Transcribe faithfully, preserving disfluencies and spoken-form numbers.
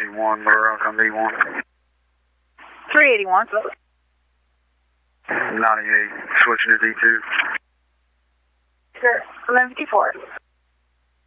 eighty-one, Rock on D one. three eighty-one. ninety-eight, switching to D two. Sure, eleven fifty-four.